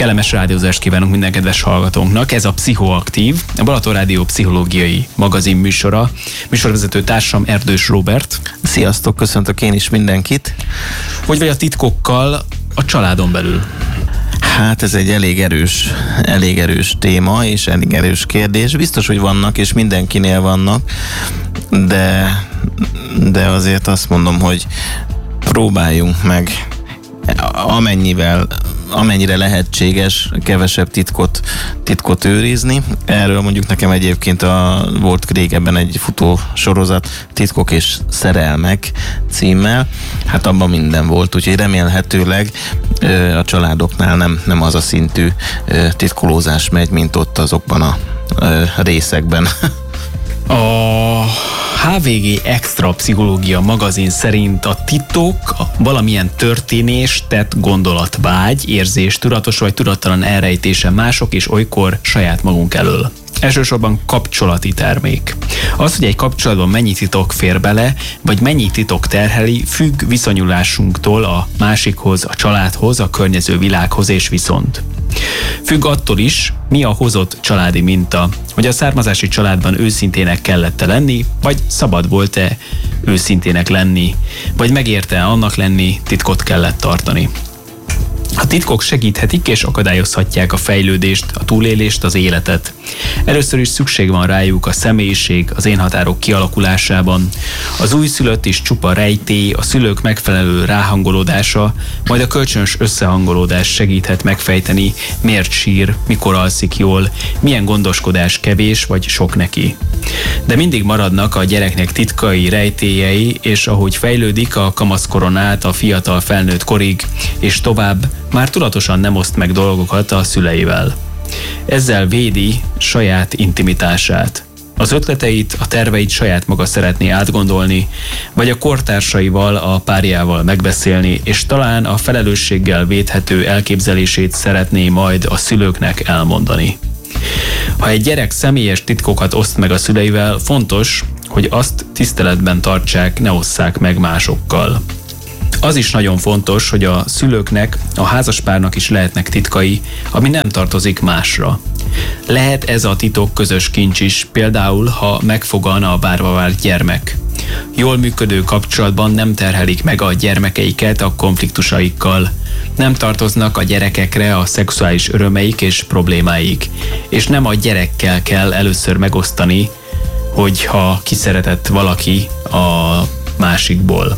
Kellemes rádiózást kívánunk minden kedves hallgatónknak. Ez a Pszichoaktív, a Balaton Rádió pszichológiai magazin műsora. Műsorvezető társam Erdős Róbert. Sziasztok, köszöntök én is mindenkit. Hogy vagy a titkokkal a családon belül? Hát ez egy elég erős téma, és elég erős kérdés. Biztos, hogy vannak, és mindenkinél vannak, de azért azt mondom, hogy próbáljunk meg amennyire lehetséges, kevesebb titkot őrizni. Erről mondjuk nekem egyébként volt régebben egy futó sorozat, Titkok és szerelmek címmel. Hát abban minden volt, úgyhogy remélhetőleg a családoknál nem az a szintű titkolózás megy, mint ott azokban a részekben. A HVG Extra Pszichológia magazin szerint a titok valamilyen történés, tett gondolatvágy, érzés, tudatos vagy tudattalan elrejtése mások és olykor saját magunk elől. Elsősorban kapcsolati termék. Az, hogy egy kapcsolatban mennyi titok fér bele, vagy mennyi titok terheli, függ viszonyulásunktól a másikhoz, a családhoz, a környező világhoz és viszont. Függ attól is, mi a hozott családi minta, hogy a származási családban őszintének kellett-e lenni, vagy szabad volt-e őszintének lenni, vagy megérte annak lenni, titkot kellett tartani. A titkok segíthetik és akadályozhatják a fejlődést, a túlélést, az életet. Először is szükség van rájuk a személyiség, az én-határok kialakulásában. Az újszülött is csupa rejtély, a szülők megfelelő ráhangolódása, majd a kölcsönös összehangolódás segíthet megfejteni, miért sír, mikor alszik jól, milyen gondoskodás kevés vagy sok neki. De mindig maradnak a gyereknek titkai, rejtélyei, és ahogy fejlődik a kamaszkoron át a fiatal felnőtt korig, és tovább, már tudatosan nem oszt meg dolgokat a szüleivel. Ezzel védi saját intimitását. Az ötleteit, a terveit saját maga szeretné átgondolni, vagy a kortársaival, a párjával megbeszélni, és talán a felelősséggel védhető elképzelését szeretné majd a szülőknek elmondani. Ha egy gyerek személyes titkokat oszt meg a szüleivel, fontos, hogy azt tiszteletben tartsák, ne osszák meg másokkal. Az is nagyon fontos, hogy a szülőknek, a házaspárnak is lehetnek titkai, ami nem tartozik másra. Lehet ez a titok közös kincs is, például, ha megfogan a várva várt gyermek. Jól működő kapcsolatban nem terhelik meg a gyermekeiket a konfliktusaikkal. Nem tartoznak a gyerekekre a szexuális örömeik és problémáik. És nem a gyerekkel kell először megosztani, hogyha kiszeretett valaki a másikból.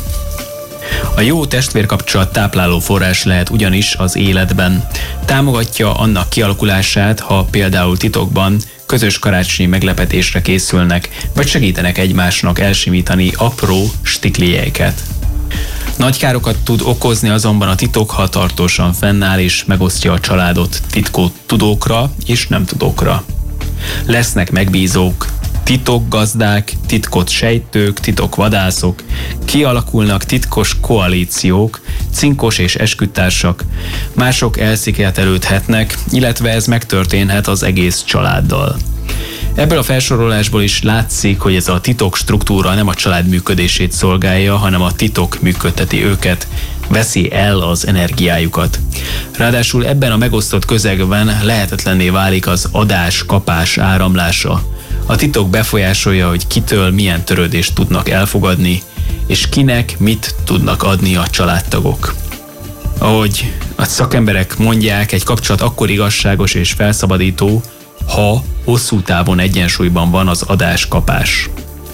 A jó testvérkapcsolat tápláló forrás lehet ugyanis az életben. Támogatja annak kialakulását, ha például titokban közös karácsonyi meglepetésre készülnek, vagy segítenek egymásnak elsimítani apró stiklijeiket. Nagy károkat tud okozni azonban a titok, ha tartósan fennáll és megosztja a családot titkot tudókra és nem tudókra. Lesznek megbízók, titokgazdák, titkot sejtők, titokvadászok, kialakulnak titkos koalíciók, cinkos és esküdtársak, mások elszigetelődhetnek, illetve ez megtörténhet az egész családdal. Ebből a felsorolásból is látszik, hogy ez a titok struktúra nem a család működését szolgálja, hanem a titok működteti őket, veszi el az energiájukat. Ráadásul ebben a megosztott közegben lehetetlenné válik az adás-kapás áramlása. A titok befolyásolja, hogy kitől milyen törődést tudnak elfogadni, és kinek mit tudnak adni a családtagok. Ahogy a szakemberek mondják, egy kapcsolat akkor igazságos és felszabadító, ha hosszú távon egyensúlyban van az adás-kapás.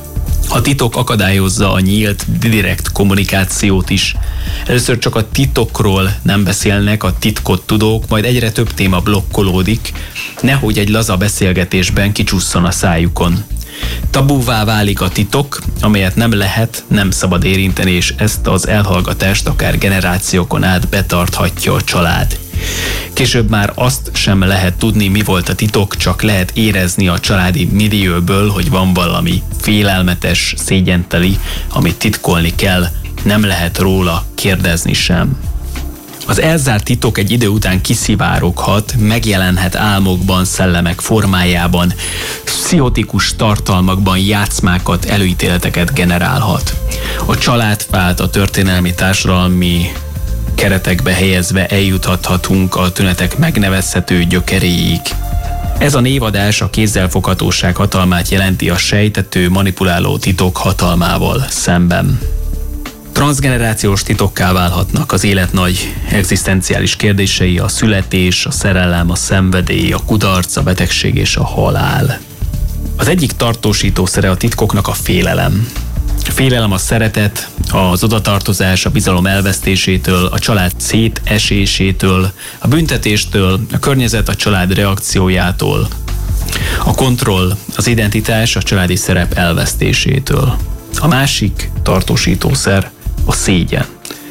A titok akadályozza a nyílt, direkt kommunikációt is. Először csak a titokról nem beszélnek a titkot tudók, majd egyre több téma blokkolódik, nehogy egy laza beszélgetésben kicsusszon a szájukon. Tabúvá válik a titok, amelyet nem szabad érinteni, és ezt az elhallgatást akár generációkon át betarthatja a család. Később már azt sem lehet tudni, mi volt a titok, csak lehet érezni a családi millióből, hogy van valami félelmetes, szégyenteli, amit titkolni kell, nem lehet róla kérdezni sem. Az elzárt titok egy idő után kiszivároghat, megjelenhet álmokban, szellemek formájában, pszichotikus tartalmakban játszmákat, előítéleteket generálhat. A családfát, a történelmi társadalmi keretekbe helyezve eljuthatunk a tünetek megnevezhető gyökeréig. Ez a névadás a kézzelfoghatóság hatalmát jelenti a sejtető, manipuláló titok hatalmával szemben. Transzgenerációs titokká válhatnak az élet nagy egzisztenciális kérdései, a születés, a szerelem, a szenvedély, a kudarc, a betegség és a halál. Az egyik tartósítószere a titkoknak a félelem. A félelem a szeretet, az odatartozás, a bizalom elvesztésétől, a család szétesésétől, a büntetéstől, a környezet, a család reakciójától, a kontroll, az identitás, a családi szerep elvesztésétől. A másik tartósítószer a szégyen.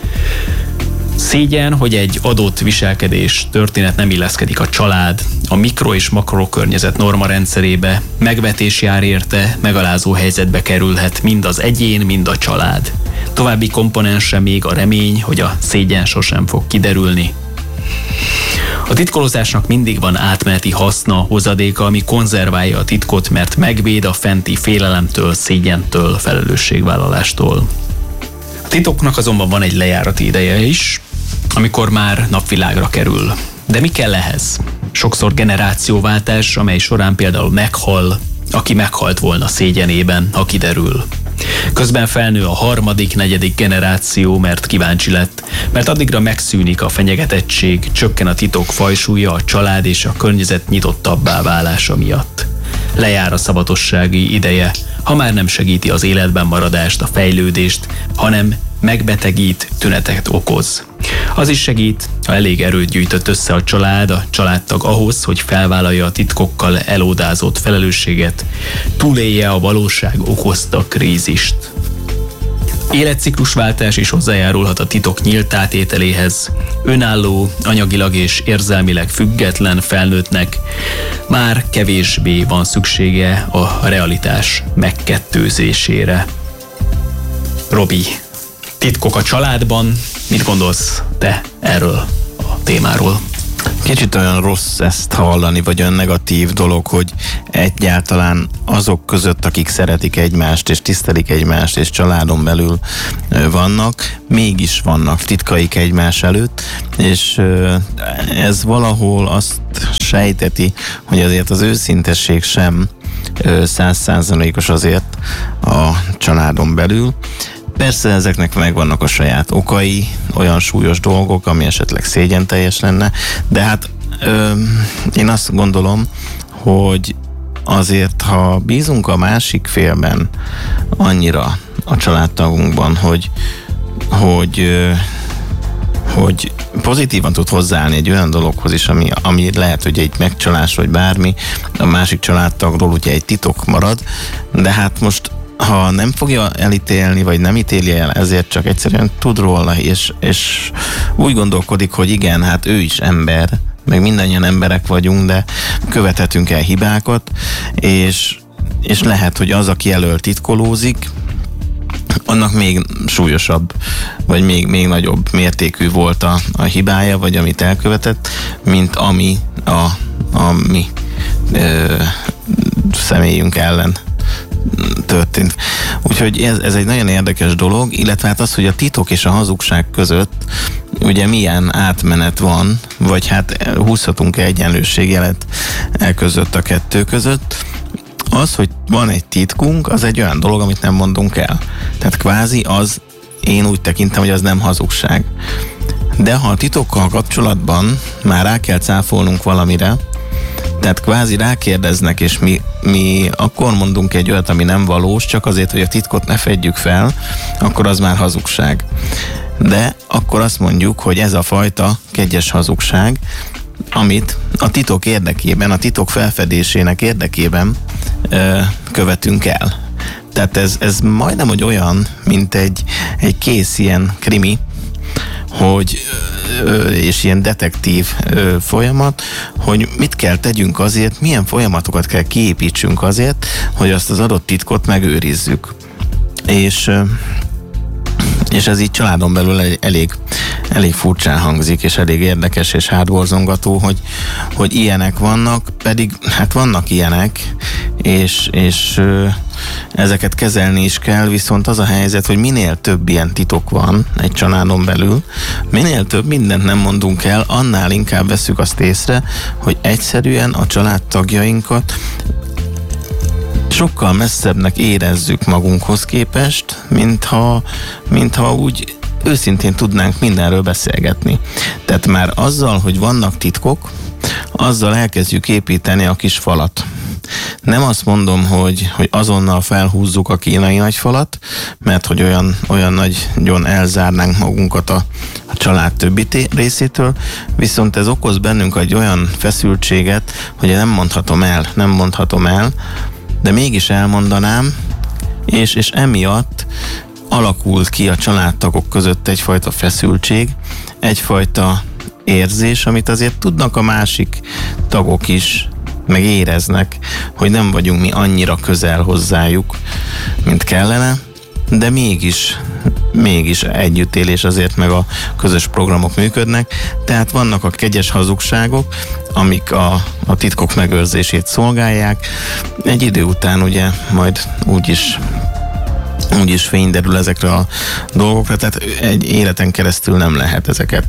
Szégyen, hogy egy adott viselkedés, történet nem illeszkedik a család, a mikro- és makrokörnyezet normarendszerébe, megvetés jár érte, megalázó helyzetbe kerülhet mind az egyén, mind a család. További komponense még a remény, hogy a szégyen sosem fog kiderülni. A titkolózásnak mindig van átmeneti haszna, hozadéka, ami konzerválja a titkot, mert megvéd a fenti félelemtől, szégyentől, felelősségvállalástól. A titoknak azonban van egy lejárati ideje is, amikor már napvilágra kerül. De mi kell ehhez? Sokszor generációváltás, amely során például meghal, aki meghalt volna szégyenében, ha kiderül. Közben felnő a harmadik, negyedik generáció, mert kíváncsi lett, mert addigra megszűnik a fenyegetettség, csökken a titok fajsúlya, a család és a környezet nyitottabbá válása miatt. Lejár a szabatossági ideje, ha már nem segíti az életben maradást, a fejlődést, hanem megbetegít, tüneteket okoz. Az is segít, ha elég erőt gyűjtött össze a családtag ahhoz, hogy felvállalja a titkokkal elódázott felelősséget, túlélje a valóság okozta krízist. Életciklusváltás is hozzájárulhat a titok nyílt átételéhez. Önálló, anyagilag és érzelmileg független felnőttnek már kevésbé van szüksége a realitás megkettőzésére. Robi, titkok a családban, mit gondolsz te erről a témáról? Kicsit olyan rossz ezt hallani, vagy olyan negatív dolog, hogy egyáltalán azok között, akik szeretik egymást, és tisztelik egymást, és családon belül vannak, mégis vannak titkaik egymás előtt, és ez valahol azt sejteti, hogy azért az őszintesség sem 100%-os azért a családon belül. Persze ezeknek megvannak a saját okai, olyan súlyos dolgok, ami esetleg szégyenteljes lenne, de hát én azt gondolom, hogy azért, ha bízunk a másik félben annyira a családtagunkban, hogy pozitívan tud hozzáállni egy olyan dologhoz is, ami lehet, hogy egy megcsalás vagy bármi, a másik családtagról ugye egy titok marad, de hát most ha nem fogja elítélni, vagy nem ítéli el, ezért csak egyszerűen tud róla, és úgy gondolkodik, hogy igen, hát ő is ember, meg mindannyian emberek vagyunk, de követhetünk el hibákat, és lehet, hogy az, aki elől titkolózik, annak még súlyosabb, vagy még nagyobb mértékű volt a hibája, vagy amit elkövetett, mint ami a mi személyünk ellen történt. Úgyhogy ez egy nagyon érdekes dolog, illetve hát az, hogy a titok és a hazugság között ugye milyen átmenet van, vagy hát húzhatunk egyenlőségjelet között a kettő között. Az, hogy van egy titkunk, az egy olyan dolog, amit nem mondunk el. Tehát kvázi az, én úgy tekintem, hogy az nem hazugság. De ha a titokkal kapcsolatban már rá kell cáfolnunk valamire, tehát kvázi rákérdeznek, és mi akkor mondunk egy olyat, ami nem valós, csak azért, hogy a titkot ne fedjük fel, akkor az már hazugság. De akkor azt mondjuk, hogy ez a fajta kegyes hazugság, amit a titok érdekében, a titok felfedésének érdekében követünk el. Tehát ez majdnem, hogy olyan, mint egy kész ilyen krimi, és ilyen detektív folyamat, hogy mit kell tegyünk azért, milyen folyamatokat kell kiépítsünk azért, hogy azt az adott titkot megőrizzük. És És ez így családon belül elég furcsán hangzik, és elég érdekes és hátborzongató, hogy ilyenek vannak, pedig hát vannak ilyenek, és ezeket kezelni is kell, viszont az a helyzet, hogy minél több ilyen titok van egy családon belül, minél több mindent nem mondunk el, annál inkább vesszük azt észre, hogy egyszerűen a családtagjainkat sokkal messzebbnek érezzük magunkhoz képest, mintha úgy őszintén tudnánk mindenről beszélgetni. Tehát már azzal, hogy vannak titkok, azzal elkezdjük építeni a kis falat. Nem azt mondom, hogy azonnal felhúzzuk a kínai nagyfalat, mert hogy olyan nagyon elzárnánk magunkat a család többi részétől, viszont ez okoz bennünk egy olyan feszültséget, hogy nem mondhatom el, de mégis elmondanám, és emiatt alakul ki a családtagok között egyfajta feszültség, egyfajta érzés, amit azért tudnak a másik tagok is, meg éreznek, hogy nem vagyunk mi annyira közel hozzájuk, mint kellene, de mégis együttélés azért, meg a közös programok működnek, tehát vannak a kegyes hazugságok, amik a titkok megőrzését szolgálják. Egy idő után ugye majd úgyis fény derül ezekre a dolgokra, tehát egy életen keresztül nem lehet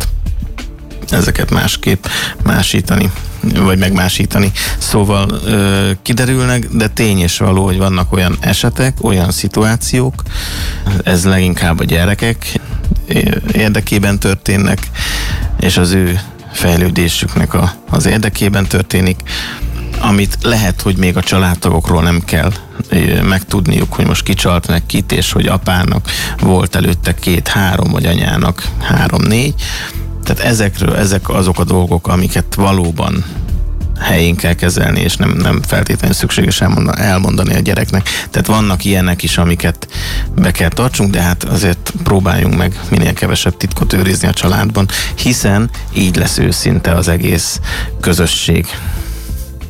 ezeket másképp másítani, vagy megmásítani. Szóval kiderülnek, de tény és való, hogy vannak olyan esetek, olyan szituációk, ez leginkább a gyerekek érdekében történnek, és az ő fejlődésüknek az érdekében történik, amit lehet, hogy még a családtagokról nem kell megtudniuk, hogy most kicsalt meg kit, és hogy apának volt előtte 2-3, vagy anyának 3-4. Tehát ezek azok a dolgok, amiket valóban helyén kell kezelni, és nem feltétlenül szükséges elmondani a gyereknek. Tehát vannak ilyenek is, amiket be kell tartsunk, de hát azért próbáljunk meg minél kevesebb titkot őrizni a családban, hiszen így lesz őszinte az egész közösség.